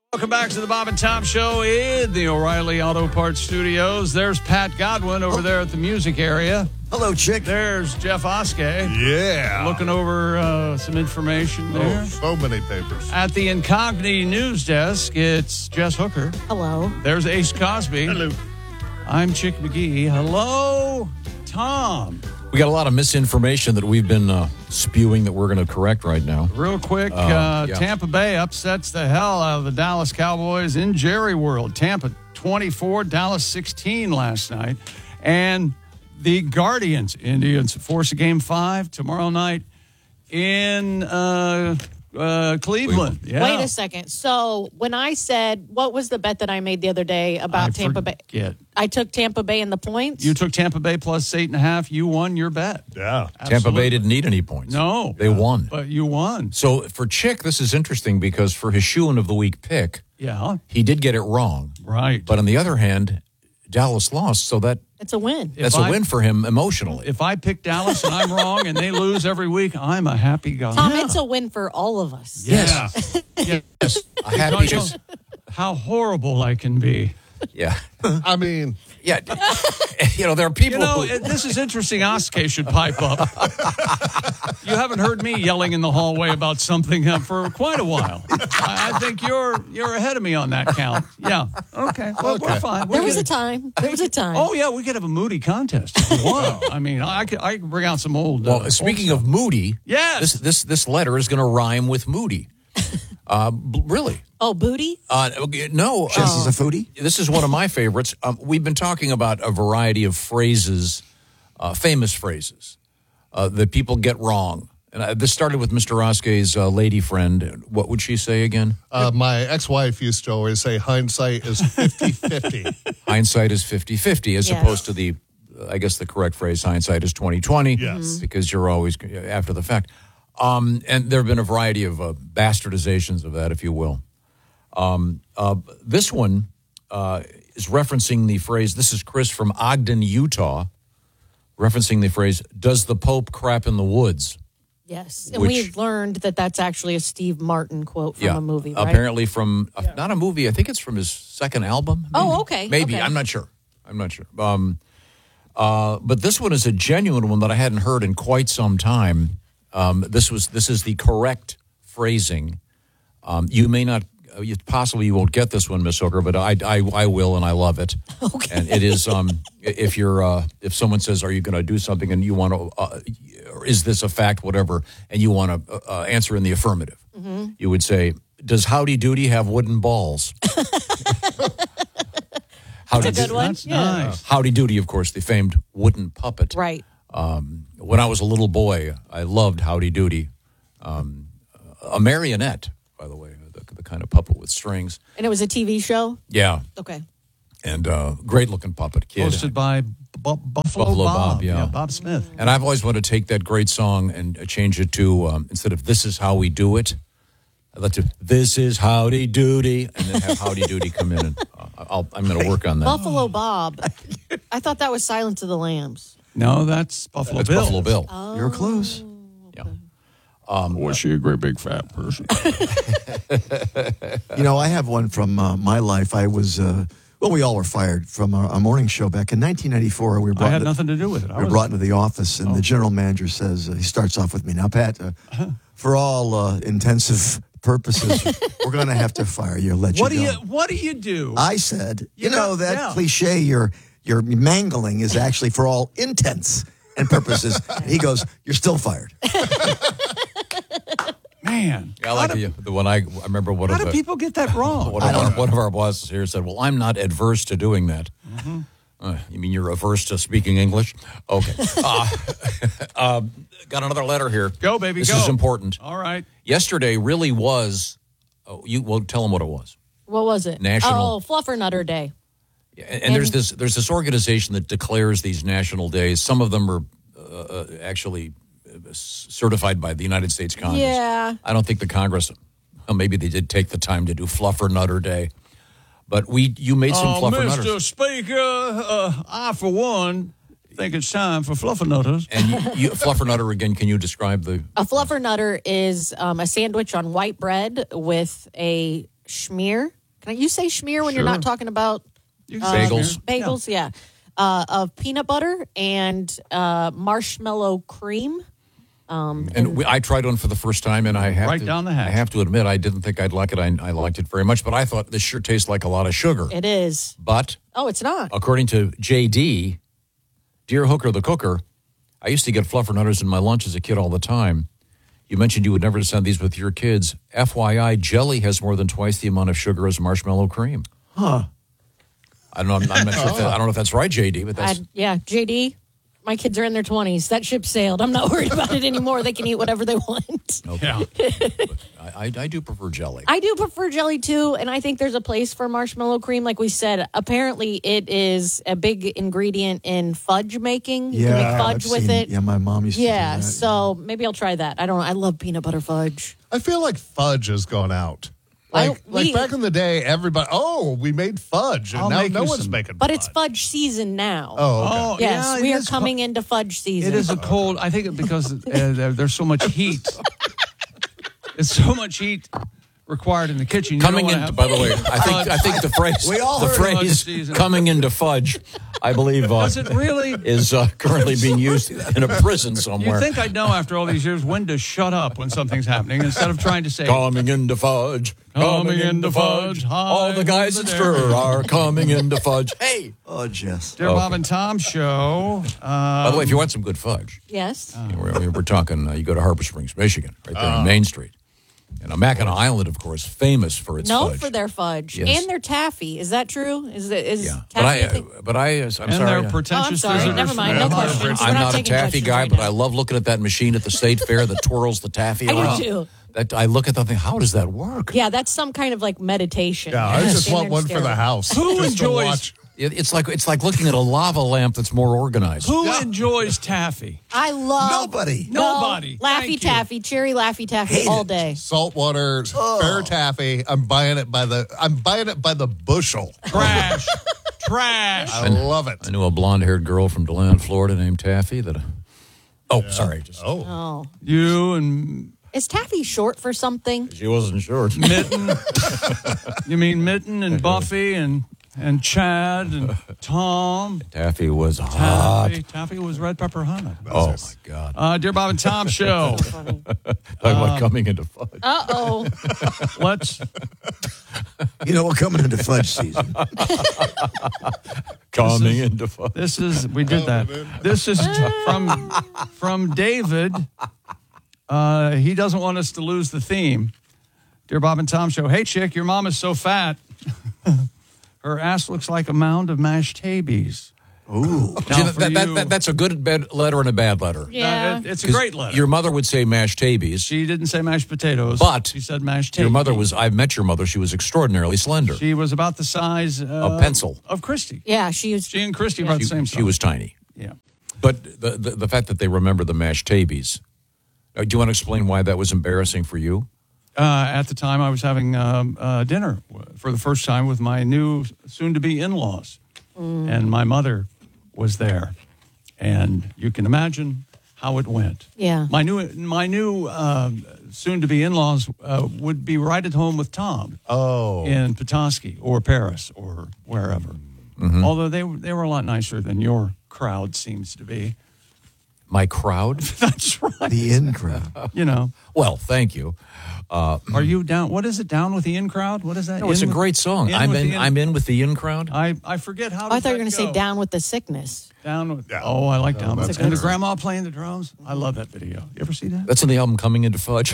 Welcome back to the Bob and Tom Show in the O'Reilly Auto Parts Studios. There's Pat Godwin over there at the music area. Hello, chick. There's Jeff Oskey. Yeah. Looking over some information there. Oh, so many papers. At the Incognito News Desk, it's Jess Hooker. Hello. There's Ace Cosby. Hello. I'm Chick McGee. Hello, Tom. We got a lot of misinformation that we've been spewing that we're going to correct right now. Real quick, Tampa Bay upsets the hell out of the Dallas Cowboys in Jerry World. Tampa 24, Dallas 16 last night. And the Guardians, Indians, force a game 5 tomorrow night in Cleveland. Yeah. Wait a second. So when I said, what was the bet that I made the other day about Tampa Bay? I took Tampa Bay in the points. You took Tampa Bay plus 8.5. You won your bet. Yeah. Absolutely. Tampa Bay didn't need any points. No. They won. But you won. So for Chick, this is interesting because for his shoe-in of the week pick, Yeah. he did get it wrong. Right. But on the other hand, Dallas lost, so It's a win. that's a win for him emotionally. If I pick Dallas and I'm wrong and they lose every week, I'm a happy guy. Tom, it's a win for all of us. Yes. Yes. A happy Don't you know how horrible I can be. Yeah. I mean, Yeah. There are people who... This is interesting. Oskey should pipe up. You haven't heard me yelling in the hallway about something for quite a while. I think you're ahead of me on that count. Yeah. Okay. Well, we're fine. There was a time. Oh, yeah. We could have a Moody contest if you want. I mean, I could bring out some old... Well, speaking of Moody, yes. this letter is going to rhyme with Moody. Really? Oh, booty? No. Jess is a foodie? This is one of my favorites. We've been talking about a variety of phrases, famous phrases, that people get wrong. And this started with Mr. Oskey's lady friend. What would she say again? my ex-wife used to always say hindsight is 50-50. Hindsight is 50-50 as Yes. opposed to the, I guess the correct phrase, hindsight is 20-20. Yes. Because you're always after the fact. And there have been a variety of bastardizations of that, if you will. This one is referencing the phrase, this is Chris from Ogden, Utah, referencing the phrase, does the Pope crap in the woods? Yes. And we've learned that that's actually a Steve Martin quote from a movie, right? Apparently from, not a movie, I think it's from his second album. Maybe. Oh, okay. Maybe, Okay. I'm not sure. But this one is a genuine one that I hadn't heard in quite some time. This is the correct phrasing. You may not, possibly you won't get this one, Miss Hooker, but I will, and I love it. Okay. And it is if someone says, "Are you going to do something?" and you want to, is this a fact, whatever, and you want to answer in the affirmative, you would say, "Does Howdy Doody have wooden balls?" That's a good one. That's nice. Howdy Doody, of course, the famed wooden puppet. Right. When I was a little boy, I loved Howdy Doody. A marionette, by the way, the kind of puppet with strings. And it was a TV show? Yeah, Okay. and great-looking puppet kid. Hosted by Buffalo Buffalo Bob. Bob, yeah. Bob Smith. And I've always wanted to take that great song and change it to, instead of "This is how we do it," I'd like to, "This is Howdy Doody," and then have Howdy Doody come in. And I'm going to work on that. Buffalo Bob. I thought that was Silence of the Lambs. No, that's Buffalo That's Bill. Buffalo Bill. You're close. Yeah. Was she a great big fat person? I have one from my life. I was, we all were fired from a morning show back in 1994. We were I brought had into- nothing to do with it. we were brought into the office, and the general manager says, he starts off with me, "Now, Pat, for all intensive purposes, we're going to have to fire you, let you go." What do you do? I said, Yeah, that yeah. cliche, your mangling is actually for all intents and purposes. And he goes, "You're still fired." Man, I like the one I remember one how of do the, people get that wrong? one of our bosses here said, "Well, I'm not adverse to doing that." You mean you're averse to speaking English? Okay. Got another letter here. Go, baby, This go. is important. All right. Yesterday really was. Tell them what it was. What was it? National- Oh, Fluffernutter Day. And there's this organization that declares these national days. Some of them are actually certified by the United States Congress. Yeah. I don't think the Congress. Well, maybe they did take the time to do Fluffernutter Day, but you made some Fluffernutters. Mr. Speaker, I, for one, think it's time for Fluffernutters. And you Fluffernutter again. Can you describe the? A Fluffernutter is a sandwich on white bread with a schmear Can you say schmear when you're not talking about You can say Bagels. schmear. bagels? Yeah. Of peanut butter and marshmallow cream. I tried one for the first time, and I have Right to, down the hatch. I have to admit, I didn't think I'd like it. I liked it very much, but I thought this sure tastes like a lot of sugar. It is. But Oh, it's not. according to JD, Dear Hooker the Cooker, I used to get fluffernutters in my lunch as a kid all the time. You mentioned you would never send these with your kids. FYI, jelly has more than twice the amount of sugar as marshmallow cream. Huh. I don't know. I'm not sure. I don't know if that's right, JD, but that's. JD, my kids are in their 20s. That ship sailed. I'm not worried about it anymore. They can eat whatever they want. Yeah. I do prefer jelly. I do prefer jelly too, and I think there's a place for marshmallow cream. Like we said, apparently it is a big ingredient in fudge making. You can make fudge I've with seen- it. Yeah, my mom used to do Yeah, that. so maybe I'll try that. I don't know. I love peanut butter fudge. I feel like fudge has gone out. Like back in the day, everybody, we made fudge, and I'll now make no you one's some. making But fudge. it's fudge season now. Oh, okay. Oh, yes, yeah, we it are is coming into fudge season. It is a cold. I think because there's so much heat. It's so much heat required in the kitchen. You Coming don't into, wanna by the way, I think the phrase, We all the heard about phrase the season. "coming into fudge," I believe, Does it really? is currently being used in a prison You somewhere. think I'd know after all these years when to shut up when something's happening instead of trying to say, Coming into fudge, Coming into fudge, All the guys high in over there. stir are coming into fudge. Hey, Oh, Jess. Dear Bob and Tom show. by the way, if you want some good fudge, yes. we're talking. You go to Harbor Springs, Michigan, right there on Main Street. And Mackinac Island, of course, famous for its Known fudge. for their fudge Yes. and their taffy. Is that true? Is yeah, taffy a thing? I'm And sorry. they're pretentious Oh, I'm sorry. visitors Never from mind. No Anaheim. questions. I'm We're not not a taking taffy questions guy, right but now. I love looking at that machine at the state fair that twirls the taffy I do around. too. That I look at that thing. How does that work? Yeah, that's some kind of like meditation. Yeah, I just Stand want there one and for stare the at it. house. Who just to enjoys- watch. It's like looking at a lava lamp that's more organized. Who enjoys taffy? I love Nobody. Nobody. Laffy Thank you. Taffy, cherry Laffy Taffy all day. Saltwater, fair taffy. I'm buying it by the bushel. Trash. Trash. I love it. I knew a blonde-haired girl from DeLand, Florida, named Taffy. Sorry, Oh, You and is Taffy short for something? she wasn't sure. Mitten. You mean Mitten and Buffy and Chad and Tom. Taffy was hot. Taffy was red pepper honey. Oh my God! Dear Bob and Tom show. Funny. Talk about coming into fudge. Uh-oh. Let's You know, we're coming into fudge season. Coming into fudge. we did that. This is from David. He doesn't want us to lose the theme. Dear Bob and Tom show. Hey chick, your mom is so fat. Her ass looks like a mound of mashed haybees. Ooh. Now, for you- That's a good letter and a bad letter. Yeah. It's a great letter. Your mother would say mashed haybees. She didn't say mashed potatoes, But she said mashed Your haybees. mother was. I met your mother. She was extraordinarily slender. She was about the size A pencil. of Christy. Yeah, she was. She and Christy were about the same size. She was tiny. Yeah. But the fact that they remember the mashed haybees. Do you want to explain why that was embarrassing for you? At the time, I was having dinner for the first time with my new soon-to-be in-laws, and my mother was there, and you can imagine how it went. Yeah. My new soon-to-be in-laws would be right at home with Tom. Oh. In Petoskey or Paris or wherever. Although they were a lot nicer than your crowd seems to be. My crowd? That's right. The in crowd. You know. Well, thank you. Are you down? What is it? Down with the in crowd? What is that? No, it's a In with- great song. in I'm with in. the I'm in with the in crowd. I forget how. Oh, I does thought you were that going to say go? down with the sickness. Down with. Yeah. Oh, I like down with. that's And the good. grandma playing the drums. I love that video. You ever see that? That's in the album Coming Into Fudge.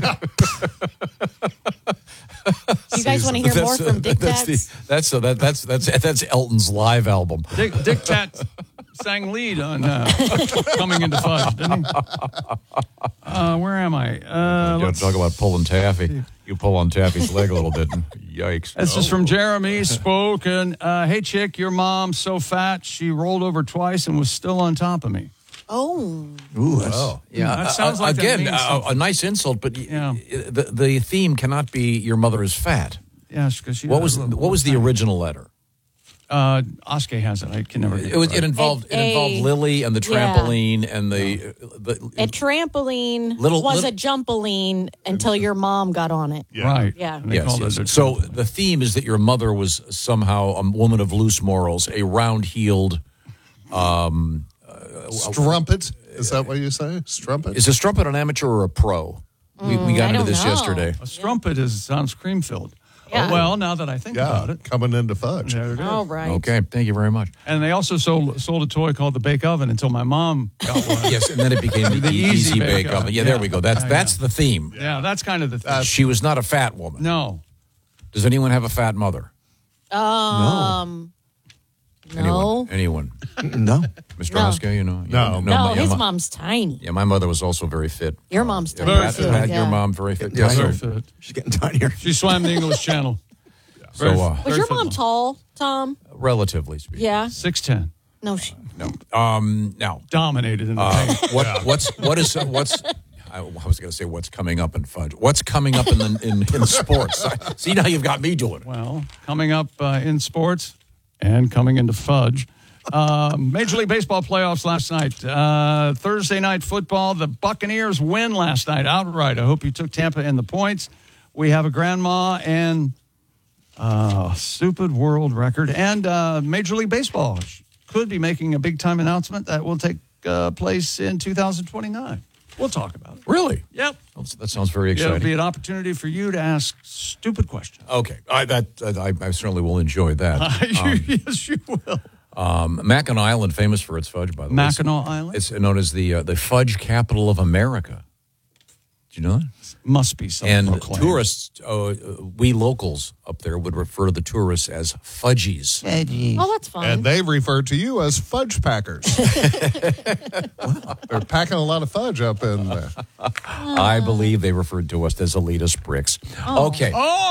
You guys want to hear more from Dick Tats? That's Elton's live album. Dick Tat sang lead on Coming Into Fudge, didn't he? Where am I? Don't talk about pulling Taffy. You pull on Taffy's leg a little bit. And yikes! This is from Jeremy Spoken. Hey, chick, your mom's so fat she rolled over twice and was still on top of me. Oh. Ooh, that's, Yeah, That sounds like that again means something. a nice insult, but Yeah. the theme cannot be your mother is fat. Yes, because she. What was the original letter? Oskay has it. I can never get It involved Lily and the trampoline and a trampoline was a jumpaline until your mom got on it. Yeah. Right. Yeah. Yes. So the theme is that your mother was somehow a woman of loose morals, a round-heeled strumpet. Is that what you say? Strumpet? Is a strumpet an amateur or a pro? We got into this yesterday. A strumpet sounds cream-filled. Yeah. Well, now that I think about it. Coming into fudge. There it is. All right. Okay, thank you very much. And they also sold a toy called the Bake Oven until my mom got one. Yes, and then it became the Easy Bake Oven. Yeah, there we go. That's the theme. Yeah, that's kind of the theme. She was not a fat woman. No. Does anyone have a fat mother? No. Anyone? No. Mr. Oskay, you know? No, his mom's tiny. Yeah, my mother was also very fit. Your mom's tiny. Very fit. Your mom very fit. Yes, Very sir. fit. She's getting tinier. She swam the English Channel. Was your mom tall, Tom? Relatively speaking. Yeah. 6'10". No. Now, Dominated in the paint. I was going to say what's coming up in fudge. What's coming up in sports? See, now you've got me doing it. Well, coming up in sports and coming into fudge. Major League Baseball playoffs last night. Thursday night football. The Buccaneers win last night outright. I hope you took Tampa in the points. We have a grandma and stupid world record. And Major League Baseball could be making a big-time announcement that will take place in 2029. We'll talk about it. Really? Yep. That sounds very exciting. It'll be an opportunity for you to ask stupid questions. Okay. I certainly will enjoy that. Yes, you will. Mackinac Island, famous for its fudge, by the way. Mackinac Island? It's known as the fudge capital of America. Did you know that? Must be something. And proclaimed. tourists, we locals up there would refer to the tourists as fudgies. Oh, that's fun. And they refer to you as fudge packers. They're packing a lot of fudge up in there. I believe they referred to us as elitist bricks. Oh. Okay.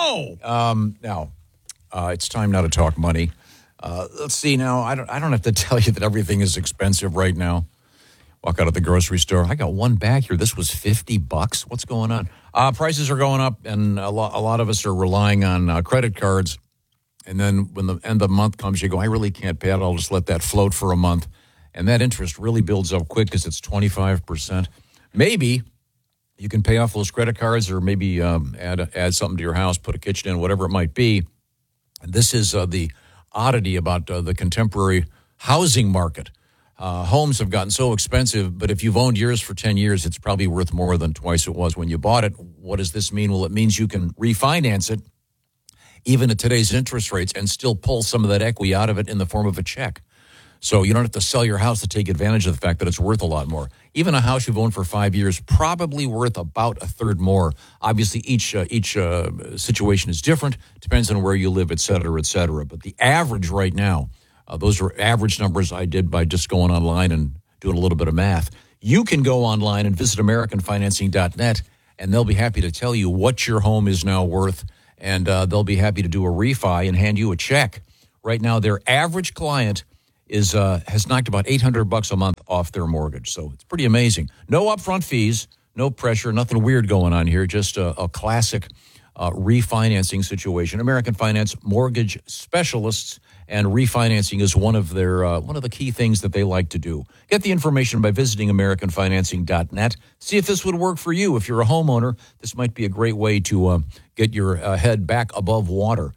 Now, it's time now to talk money. Let's see now. I don't have to tell you that everything is expensive right now. Walk out of the grocery store. I got one bag here. This was $50. What's going on? Prices are going up, and a lot of us are relying on credit cards. And then when the end of the month comes, you go, I really can't pay it. I'll just let that float for a month. And that interest really builds up quick because it's 25%. Maybe you can pay off those credit cards, or maybe add something to your house, put a kitchen in, whatever it might be. And this is the oddity about the contemporary housing market. Homes have gotten so expensive, but if you've owned yours for 10 years, it's probably worth more than twice it was when you bought it. What does this mean? Well, it means you can refinance it, even at today's interest rates, and still pull some of that equity out of it in the form of a check. So you don't have to sell your house to take advantage of the fact that it's worth a lot more. Even a house you've owned for 5 years, probably worth about a third more. Obviously, each situation is different, depends on where you live, et cetera, et cetera. But the average right now, those are average numbers I did by just going online and doing a little bit of math. You can go online and visit AmericanFinancing.net, and they'll be happy to tell you what your home is now worth, and they'll be happy to do a refi and hand you a check. Right now, their average client has knocked about $800 a month off their mortgage, so it's pretty amazing. No upfront fees, no pressure, nothing weird going on here, just a classic refinancing situation. American Finance mortgage specialists, and refinancing is one of the key things that they like to do. Get the information by visiting AmericanFinancing.net. See if this would work for you. If you're a homeowner, this might be a great way to get your head back above water.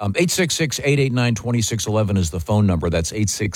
866-889-2611 is the phone number. That's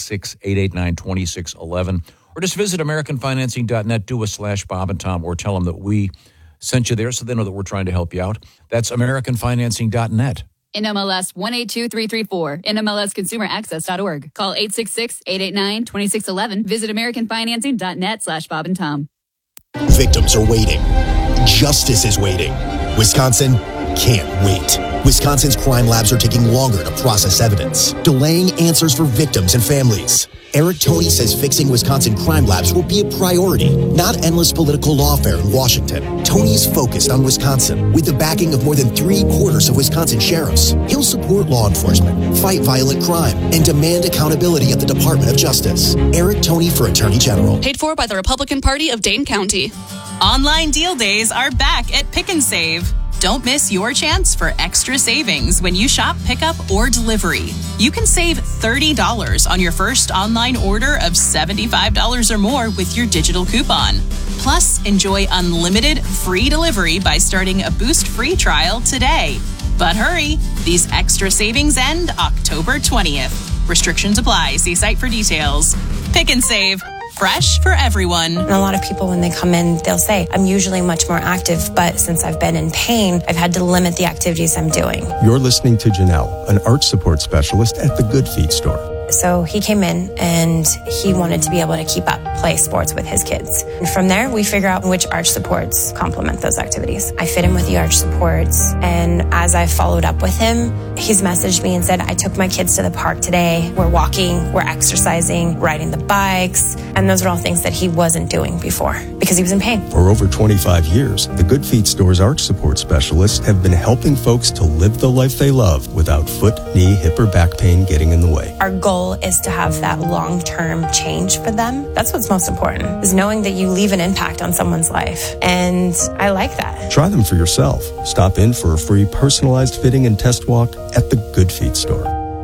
866-889-2611. Or just visit AmericanFinancing.net, do a /Bob and Tom, or tell them that we sent you there so they know that we're trying to help you out. That's AmericanFinancing.net. NMLS 182334, NMLSConsumerAccess.org. Call 866-889-2611. Visit AmericanFinancing.net /Bob and Tom. Victims are waiting. Justice is waiting. Wisconsin can't wait. Wisconsin's crime labs are taking longer to process evidence, delaying answers for victims and families. Eric Toney says fixing Wisconsin crime labs will be a priority, not endless political lawfare in Washington. Toney's focused on Wisconsin with the backing of more than 3/4 of Wisconsin sheriffs. He'll support law enforcement, fight violent crime, and demand accountability at the Department of Justice. Eric Toney for Attorney General. Paid for by the Republican Party of Dane County. Online deal days are back at Pick and Save. Don't miss your chance for extra savings when you shop pickup or delivery. You can save $30 on your first online order of $75 or more with your digital coupon. Plus, enjoy unlimited free delivery by starting a Boost free trial today. But hurry, these extra savings end October 20th. Restrictions apply. See site for details. Pick and save. Fresh for everyone. And a lot of people, when they come in, they'll say, I'm usually much more active, but since I've been in pain, I've had to limit the activities I'm doing. You're listening to Janelle, an arch support specialist at the Good Feet store. So he came in and he wanted to be able to keep up play sports with his kids. And from there, we figure out which arch supports complement those activities. I fit him with the arch supports. And as I followed up with him, he's messaged me and said, I took my kids to the park today. We're walking, we're exercising, riding the bikes. And those are all things that he wasn't doing before because he was in pain. For over 25 years, the Good Feet store's arch support specialists have been helping folks to live the life they love without foot, knee, hip, or back pain getting in the way. Our goal is to have that long-term change for them. That's what's most important, is knowing that you leave an impact on someone's life. And I like that. Try them for yourself. Stop in for a free personalized fitting and test walk at the Good Feet store.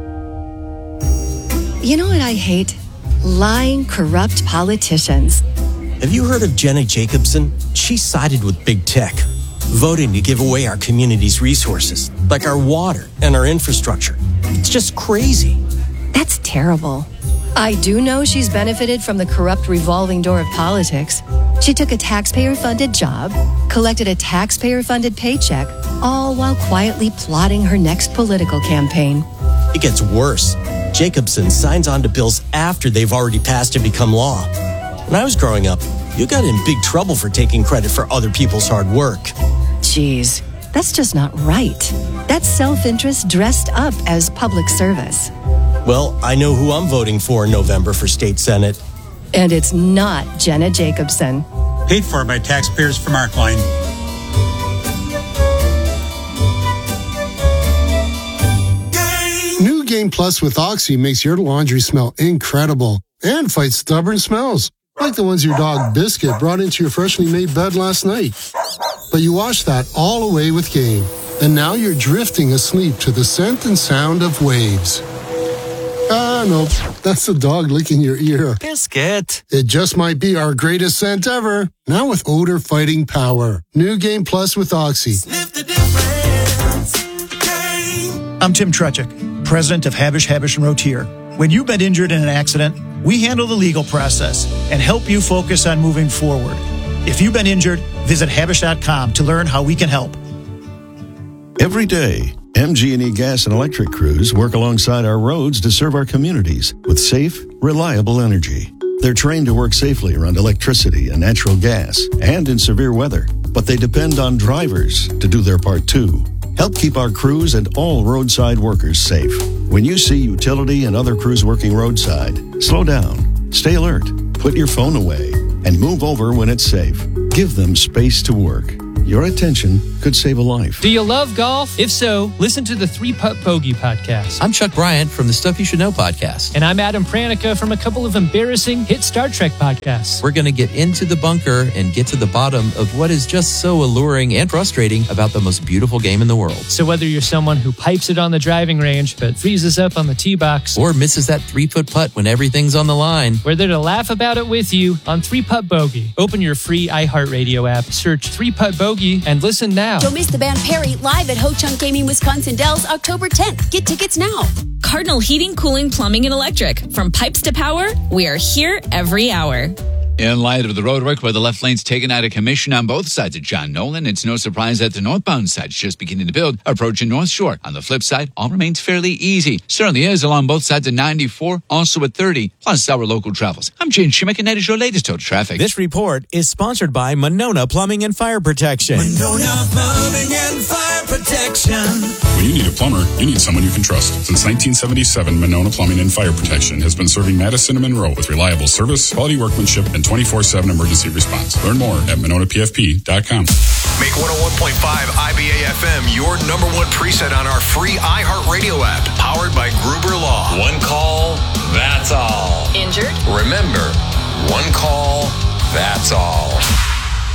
You know what I hate? Lying, corrupt politicians. Have you heard of Jenna Jacobson? She sided with big tech, voting to give away our community's resources, like our water and our infrastructure. It's just crazy. That's terrible. I do know she's benefited from the corrupt revolving door of politics. She took a taxpayer-funded job, collected a taxpayer-funded paycheck, all while quietly plotting her next political campaign. It gets worse. Jacobson signs on to bills after they've already passed and become law. When I was growing up, you got in big trouble for taking credit for other people's hard work. Jeez, that's just not right. That's self-interest dressed up as public service. Well, I know who I'm voting for in November for state senate. And it's not Jenna Jacobson. Paid for by taxpayers from Arcline. New Game Plus with Oxy makes your laundry smell incredible and fights stubborn smells, like the ones your dog Biscuit brought into your freshly made bed last night. But you washed that all away with Game, and now you're drifting asleep to the scent and sound of waves. Nope, that's the dog licking your ear. Biscuit. It just might be our greatest scent ever. Now with odor fighting power. New Game Plus with Oxy. I'm Tim Trutchik, president of Habish, Habish & Rotier. When you've been injured in an accident, we handle the legal process and help you focus on moving forward. If you've been injured, visit Habish.com to learn how we can help. Every day, MG&E Gas and Electric crews work alongside our roads to serve our communities with safe, reliable energy. They're trained to work safely around electricity and natural gas and in severe weather, but they depend on drivers to do their part too. Help keep our crews and all roadside workers safe. When you see utility and other crews working roadside, slow down, stay alert, put your phone away, and move over when it's safe. Give them space to work. Your attention could save a life. Do you love golf? If so, listen to the 3-Putt Bogey podcast. I'm Chuck Bryant from the Stuff You Should Know podcast. And I'm Adam Pranica from a couple of embarrassing hit Star Trek podcasts. We're going to get into the bunker and get to the bottom of what is just so alluring and frustrating about the most beautiful game in the world. So whether you're someone who pipes it on the driving range but freezes up on the tee box, or misses that 3-foot putt when everything's on the line, we're there to laugh about it with you on 3-Putt Bogey. Open your free iHeartRadio app, search 3-Putt Bogey, and listen now. Don't miss the band Perry live at Ho Chunk Gaming Wisconsin Dells October 10th. Get tickets now. Cardinal Heating, Cooling, Plumbing, and Electric. From pipes to power, we are here every hour. In light of the roadwork where the left lane's taken out of commission on both sides of John Nolan, it's no surprise that the northbound side's just beginning to build, approaching North Shore. On the flip side, all remains fairly easy. Certainly is along both sides of 94, also at 30, plus our local travels. I'm Jane Schimmick, and that is your latest total traffic. This report is sponsored by Monona Plumbing and Fire Protection. Monona Plumbing and Fire Protection. When you need a plumber, you need someone you can trust. Since 1977, Monona Plumbing and Fire Protection has been serving Madison and Monroe with reliable service, quality workmanship, and 24/7 emergency response. Learn more at MononaPFP.com. Make 101.5 IBA FM your number one preset on our free iHeartRadio app, powered by Gruber Law. One call, that's all. Injured? Remember, one call, that's all.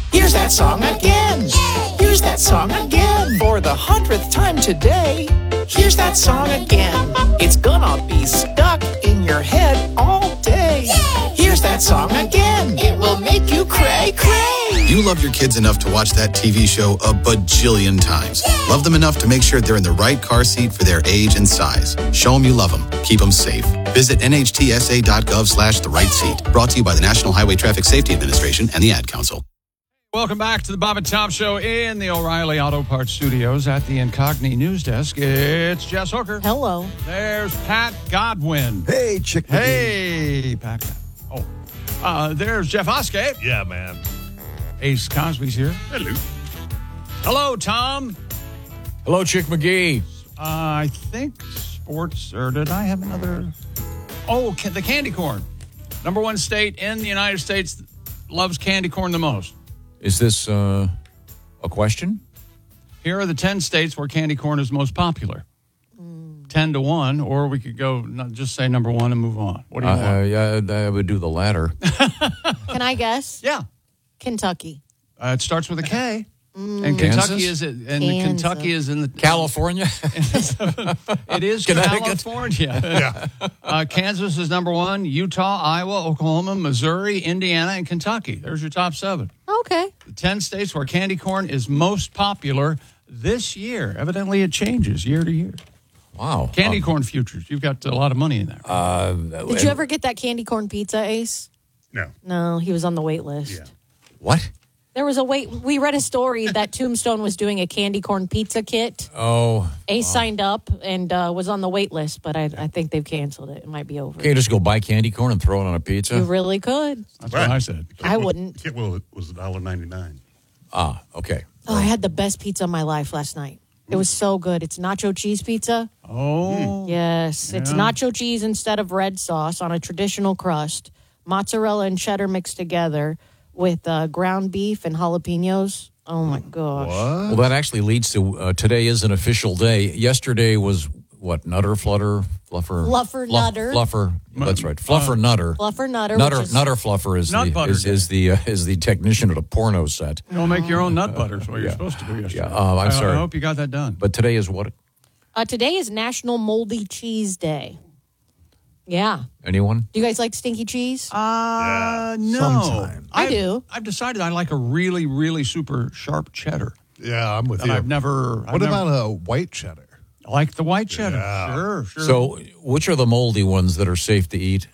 Here's that song again. Here's that song again. For the 100th time today. Here's that song again. It's gonna be stuck in your head all day. Here's that song again. It will make you cray cray. You love your kids enough to watch that TV show a bajillion times. Love them enough to make sure they're in the right car seat for their age and size. Show them you love them. Keep them safe. Visit nhtsa.gov/the right seat. Brought to you by the National Highway Traffic Safety Administration and the Ad Council. Welcome back to the Bob and Tom Show in the O'Reilly Auto Parts Studios at the Incogni News Desk. It's Jess Hooker. Hello. There's Pat Godwin. Hey, Chick. Hey, Pat. Oh, there's Jeff Oskey. Yeah, man. Ace Cosby's here. Hello. Hello, Tom. Hello, Chick McGee. I think sports, or did I have another? Oh, the candy corn. Number one state in the United States loves candy corn the most. Is this a question? Here are the 10 states where candy corn is most popular. 10-1, or we could go just say number one and move on. What do you want? Yeah, I would do the latter. Can I guess? Yeah. Kentucky. It starts with a K. And Kansas? Kentucky is in the California. It is California. Yeah. Kansas is number one. Utah, Iowa, Oklahoma, Missouri, Indiana, and Kentucky. There's your top 7. Okay. The 10 states where candy corn is most popular this year. Evidently, it changes year to year. Wow. Candy corn futures. You've got a lot of money in there. Did you ever get that candy corn pizza, Ace? No. No, he was on the wait list. Yeah. What? There was a wait. We read a story that Tombstone was doing a candy corn pizza kit. Oh. Ace signed up and was on the wait list, but I think they've canceled it. It might be over. Can't you just go buy candy corn and throw it on a pizza? You really could. That's what I said. I wouldn't. It was $1.99. Ah, okay. Oh, I had the best pizza of my life last night. It was so good. It's nacho cheese pizza. Oh. Yes. It's nacho cheese instead of red sauce on a traditional crust, mozzarella and cheddar mixed together with ground beef and jalapenos. Oh, my gosh. Well, that actually leads to today is an official day. Yesterday was what? Nutter, Flutter, Fluffer? Fluffer, Nutter. Fluffer. That's right. Fluffer, Nutter. Fluffer, Nutter. Nutter Fluffer is the technician at a porno set. You'll make your own nut butter is what you're supposed to do yesterday. Yeah. I'm sorry. I hope you got that done. But today is what? Today is National Moldy Cheese Day. Yeah. Anyone? Do you guys like stinky cheese? No. Sometimes. I do. I've decided I like a really, really super sharp cheddar. Yeah, I'm with you. I've never. What about a white cheddar? I like the white cheddar. Yeah. Sure. So, which are the moldy ones that are safe to eat?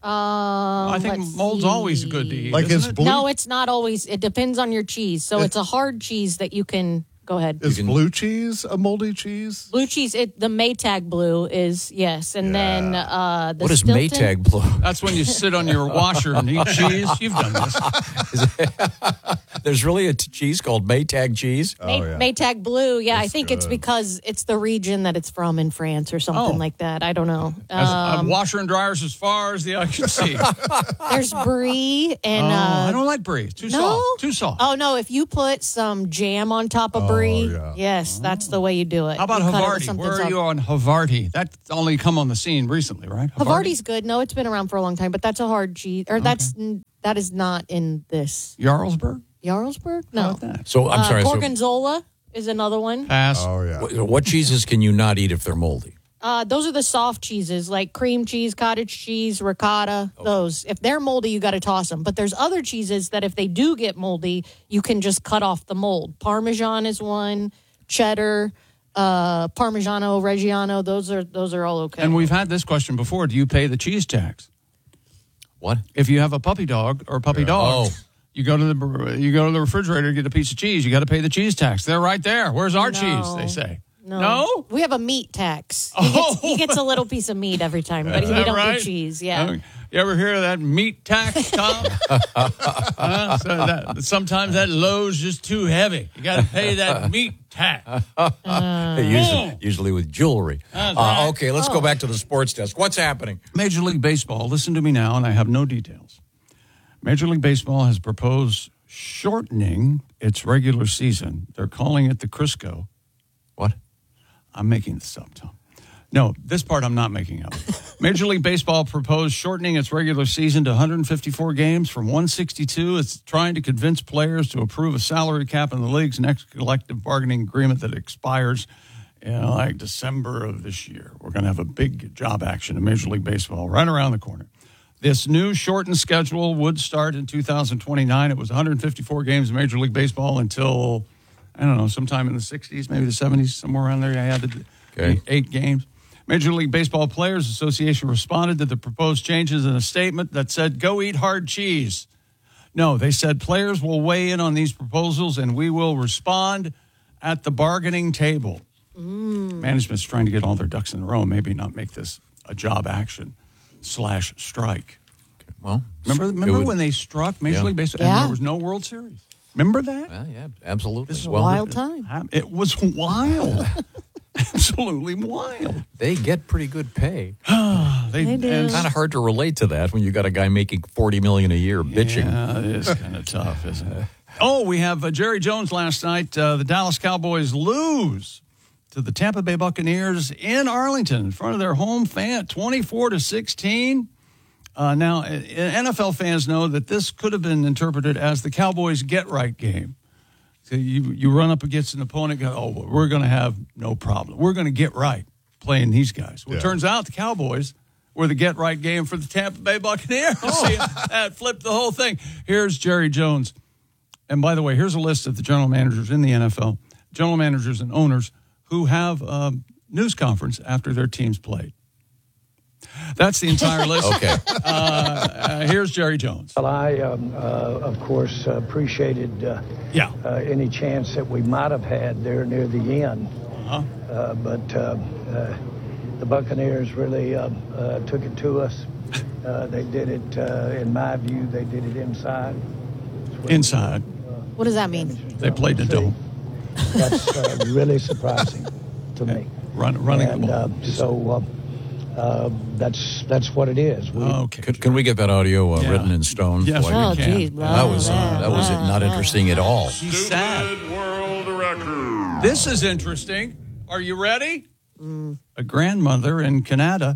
I think mold's always good to eat. Like isn't it? No, it's not always. It depends on your cheese. So it's a hard cheese that you can. Go ahead. Is blue cheese a moldy cheese? Blue cheese, the Maytag blue is, yes. And then the What is Stilton? Maytag blue? That's when you sit on your washer and eat cheese. You've done this. There's really a cheese called Maytag cheese? Maytag blue, yeah. I think it's because it's the region that it's from in France or something like that. I don't know. Washer and dryers as far as the eye can see. There's brie and... I don't like brie. It's too soft. Too soft. Oh, no. If you put some jam on top of brie, yes, that's the way you do it. How about You cut it with Havarti? something Where are soft. you on Havarti? That's only come on the scene recently, right? Havarti's good. No, it's been around for a long time, but that's a hard cheese. Or that is not in this. Jarlsberg? Jarlsberg? No. So, I'm sorry. Gorgonzola is another one. Pass. Oh, yeah. What cheeses can you not eat if they're moldy? Those are the soft cheeses, like cream cheese, cottage cheese, ricotta. Those. If they're moldy, you got to toss them. But there's other cheeses that if they do get moldy, you can just cut off the mold. Parmesan is one. Cheddar, Parmigiano Reggiano. Those are all okay. And we've had this question before. Do you pay the cheese tax? What? If you have a puppy dog or puppy dog, you go to the refrigerator to get a piece of cheese. You got to pay the cheese tax. They're right there. Where's our cheese? They say. No? We have a meat tax. He gets a little piece of meat every time, but we don't do cheese. Yeah. You ever hear of that meat tax, Tom? Sometimes that load's just too heavy. You got to pay that meat tax. Usually with jewelry. Okay, let's go back to the sports desk. What's happening? Major League Baseball, listen to me now, and I have no details. Major League Baseball has proposed shortening its regular season. They're calling it the Crisco. What? I'm making this up, Tom. No, this part I'm not making up. Major League Baseball proposed shortening its regular season to 154 games from 162. It's trying to convince players to approve a salary cap in the league's next collective bargaining agreement that expires in like December of this year. We're going to have a big job action in Major League Baseball right around the corner. This new shortened schedule would start in 2029. It was 154 games in Major League Baseball until, I don't know, sometime in the 60s, maybe the 70s, somewhere around there. I had 8 games. Major League Baseball Players Association responded to the proposed changes in a statement that said, "Go eat hard cheese." No, they said players will weigh in on these proposals and we will respond at the bargaining table. Management's trying to get all their ducks in a row, maybe not make this a job action / strike. Okay. Well, remember when they struck Major League Baseball and there was no World Series? Remember that? Yeah, absolutely. This is a wild time. It was wild. Absolutely wild. They get pretty good pay. They do. And kind of hard to relate to that when you got a guy making $40 million a year bitching. Yeah, it is kind of tough, isn't it? Oh, we have Jerry Jones last night. The Dallas Cowboys lose to the Tampa Bay Buccaneers in Arlington in front of their home fan, 24-16. Now, NFL fans know that this could have been interpreted as the Cowboys' get-right game. So you run up against an opponent, go, we're going to have no problem. We're going to get right playing these guys. Well, it turns out the Cowboys were the get-right game for the Tampa Bay Buccaneers. That flipped the whole thing. Here's Jerry Jones. And by the way, here's a list of the general managers in the NFL, general managers and owners who have a news conference after their teams played. That's the entire list. Okay. Here's Jerry Jones. Well, I, of course, appreciated any chance that we might have had there near the end. But the Buccaneers really took it to us. They did it, in my view, they did it inside. Inside. What does that mean? They played the dome. That's really surprising to me. Running the ball. So that's what it is. Okay. Can we get that audio written in stone? Yes, we can. Geez, that was not interesting at all. She's sad. World record. This is interesting. Are you ready? A grandmother in Canada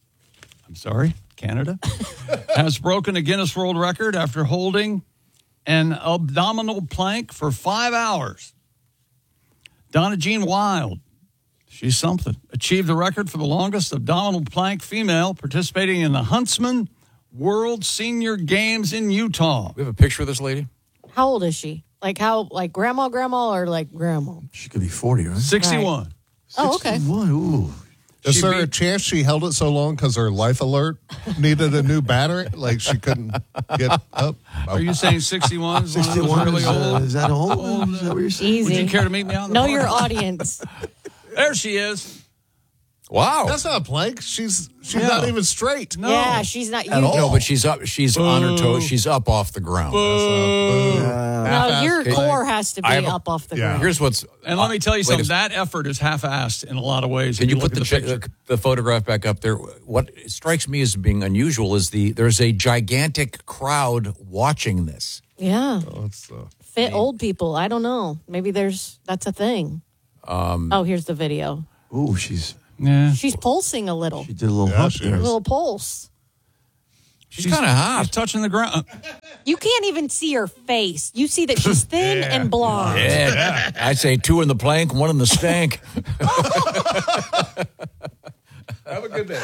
has broken a Guinness World Record after holding an abdominal plank for 5 hours. Donna Jean Wild, she's something, achieved the record for the longest abdominal plank female participating in the Huntsman World Senior Games in Utah. We have a picture of this lady? How old is she? Like grandma, or like grandma? She could be 40, right? 61. Right. Oh, okay. 61, ooh. Is there a chance she held it so long because her life alert needed a new battery? Like she couldn't get up? Are you saying 61? 61 really old? Is that old? Is that what you're saying? Easy. Would you care to meet me on the Know park? your audience. There she is. Wow. That's not a plank. She's not even straight. No. Yeah, she's not. No, but she's up. She's on her toes. She's up off the ground. No, your core has to be up off the ground. Here's what's. And let me tell you something. That effort is half-assed in a lot of ways. Can you look put at the photograph back up there? What strikes me as being unusual is there's a gigantic crowd watching this. Yeah. Fit old people. I don't know. Maybe that's a thing. Here's the video. Ooh, she's pulsing a little. She did a little hump there. A little pulse. She's kind of hot. She's touching the ground. You can't even see her face. You see that she's thin and blonde. Yeah. I'd say 2 in the plank, 1 in the stank. Have a good day.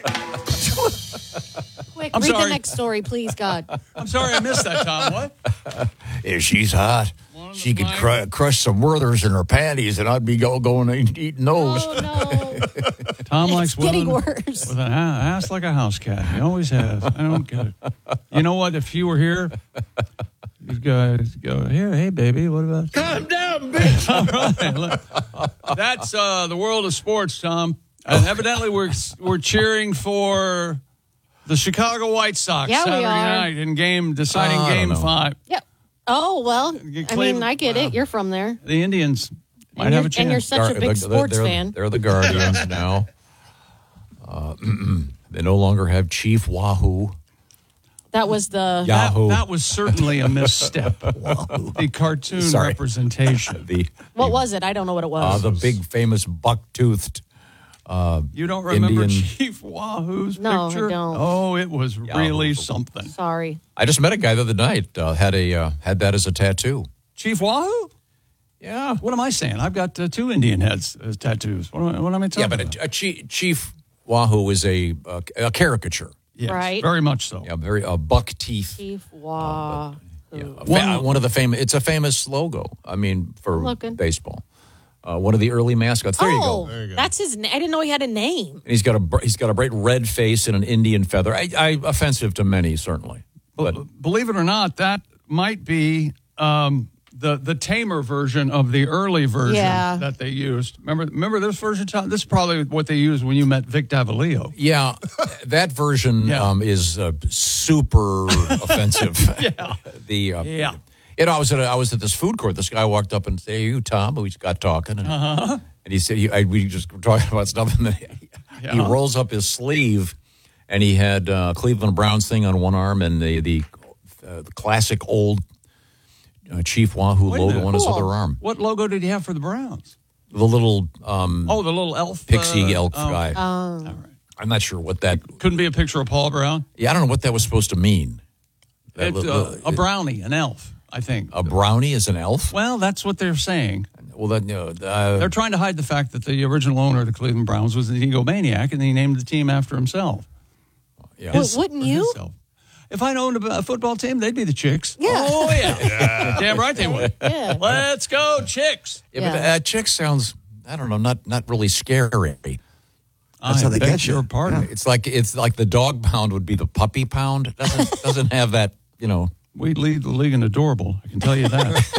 Quick, I'm read sorry. the next story, please, God. I'm sorry I missed that, Tom. What? Yeah, she's hot. She could crush some Werthers in her panties, and I'd be going and eating those. Oh, no. Tom likes getting women worse. with an ass like a house cat. He always has. I don't get it. You know what? If you were here, you guys go, here, hey, baby, what about... Calm down, bitch. All right, look. That's the world of sports, Tom. And evidently we're cheering for the Chicago White Sox Saturday night in deciding game 5. Yep. Oh, well, I mean, I get it. You're from there. The Indians might have a chance. And you're such a big sports fan. They're the Guardians now. They no longer have Chief Wahoo. That was the... Yahoo. That was certainly a misstep. The cartoon representation. What was it? I don't know what it was. The big famous buck-toothed You don't remember Indian. Chief Wahoo's No, I picture? don't. Oh, it was really something. Sorry. I just met a guy the other night, had that as a tattoo. Chief Wahoo? Yeah. What am I saying? I've got 2 Indian heads as tattoos. What am I talking about? Yeah, but Chief Wahoo is a caricature. Yes, Right. very much so. Yeah, very buck teeth. Chief Wahoo. One of the famous. It's a famous logo. I mean, for Looking. baseball. One of the early mascots. There you go. That's his name. I didn't know he had a name. And he's got a bright red face and an Indian feather. I offensive to many, certainly. But Believe it or not, that might be the tamer version of the early version that they used. Remember this version, Tom? This is probably what they used when you met Vic Davalillo. yeah, that version is super offensive. Yeah. You know, I was at this food court. This guy walked up and said, "Hey, you, Tom?" We got talking, and he said, "We just were talking about stuff." And then he rolls up his sleeve, and he had Cleveland Browns thing on one arm and the classic old Chief Wahoo logo on his other arm. What logo did he have for the Browns? The little the little elf pixie elf guy. All right. I'm not sure what that couldn't be a picture of Paul Brown. Yeah, I don't know what that was supposed to mean. It's a brownie, an elf, I think. A brownie is an elf? Well, that's what they're saying. Well, then they're trying to hide the fact that the original owner of the Cleveland Browns was an egomaniac, and he named the team after himself. Yeah. Wouldn't you? If I owned a football team, they'd be the Chicks. Yeah. Oh, yeah. Damn right they would. Yeah. Let's go, Chicks. Yeah, but Chicks sounds, I don't know, not really scary. That's how they get you. Your partner. It's like the dog pound would be the puppy pound. Doesn't have that, you know. We lead the league in adorable. I can tell you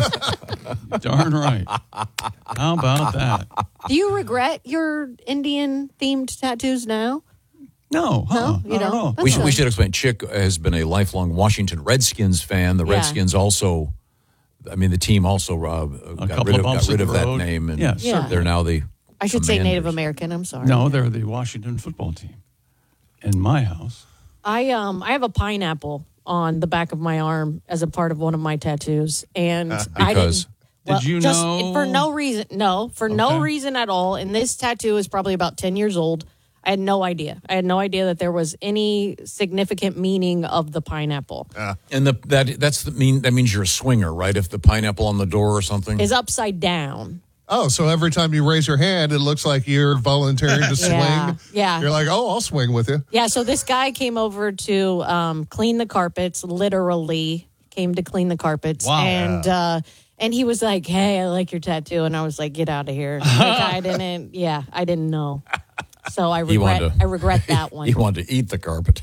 that. Darn right. How about that? Do you regret your Indian-themed tattoos now? No. No, you don't. We should explain. Chick has been a lifelong Washington Redskins fan. The Redskins also, I mean, the team also got rid of that name, and they're now the. I should say Native American. I'm sorry. No, they're the Washington football team. In my house, I have a pineapple on the back of my arm as a part of one of my tattoos, and I didn't. Well, did you just know? For no reason. No, for no reason at all. And this tattoo is probably about 10 years old. I had no idea. I had no idea that there was any significant meaning of the pineapple. And that means you're a swinger, right? If the pineapple on the door or something is upside down. Oh, so every time you raise your hand, it looks like you're volunteering to swing. Yeah. You're like, oh, I'll swing with you. Yeah. So this guy came over to clean the carpets. Literally came to clean the carpets. Wow. And he was like, "Hey, I like your tattoo," and I was like, "Get out of here!" Like, I didn't know. So I regret that one. He wanted to eat the carpet.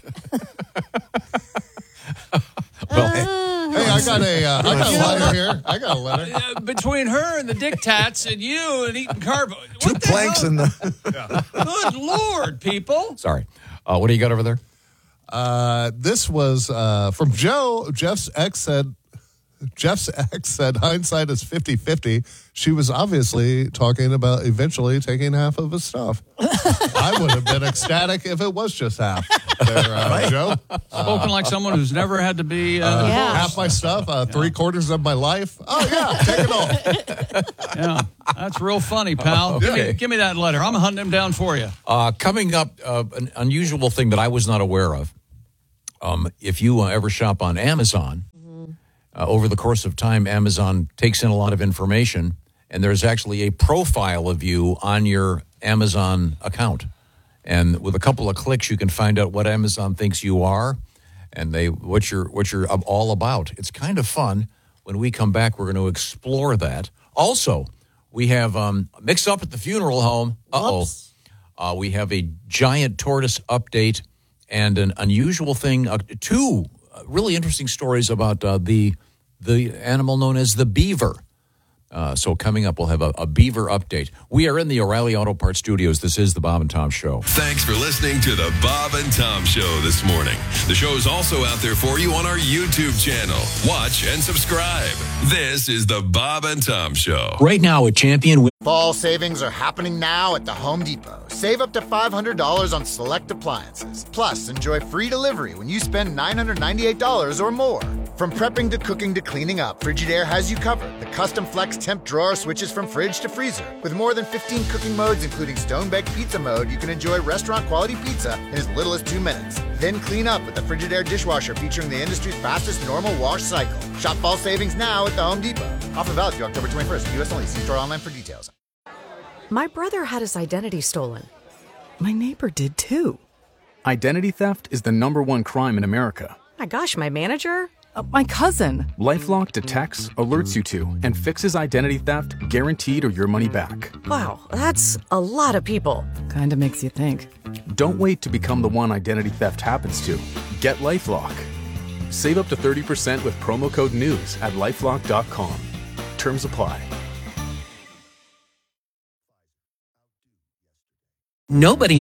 Hey, I got a letter here. I got a letter. Between her and the dick tats and you and eating carpet. Two planks in the. Good Lord, people. Sorry. What do you got over there? This was from Joe. Jeff's ex said, hindsight is 50-50. She was obviously talking about eventually taking half of his stuff. I would have been ecstatic if it was just half. There, Joe. Spoken like someone who's never had to be... half my stuff, 3/4 of my life. Oh, yeah, take it all. Yeah, that's real funny, pal. Okay. Give me that letter. I'm hunting him down for you. Coming up, an unusual thing that I was not aware of. If you ever shop on Amazon... over the course of time, Amazon takes in a lot of information, and there's actually a profile of you on your Amazon account. And with a couple of clicks, you can find out what Amazon thinks you are and what you're all about. It's kind of fun. When we come back, we're going to explore that. Also, we have Mix Up at the Funeral Home. We have a giant tortoise update and an unusual thing. Two really interesting stories about the animal known as the beaver. So coming up, we'll have a beaver update. We are in the O'Reilly Auto Parts studios. This is the Bob and Tom Show. Thanks for listening to the Bob and Tom Show this morning. The show is also out there for you on our YouTube channel. Watch and subscribe. This is the Bob and Tom Show. Right now at Champion... Fall savings are happening now at the Home Depot. Save up to $500 on select appliances. Plus, enjoy free delivery when you spend $998 or more. From prepping to cooking to cleaning up, Frigidaire has you covered. The custom flex temp drawer switches from fridge to freezer. With more than 15 cooking modes, including stone-baked pizza mode, you can enjoy restaurant-quality pizza in as little as 2 minutes. Then clean up with the Frigidaire dishwasher featuring the industry's fastest normal wash cycle. Shop fall savings now at the Home Depot. Offer valid through October 21st. U.S. only. See store online for details. My brother had his identity stolen. My neighbor did too. Identity theft is the #1 crime in America. My gosh, my manager? My cousin. LifeLock detects, alerts you to, and fixes identity theft guaranteed or your money back. Wow, that's a lot of people. Kinda makes you think. Don't wait to become the one identity theft happens to. Get LifeLock. Save up to 30% with promo code NEWS at LifeLock.com. Terms apply. Nobody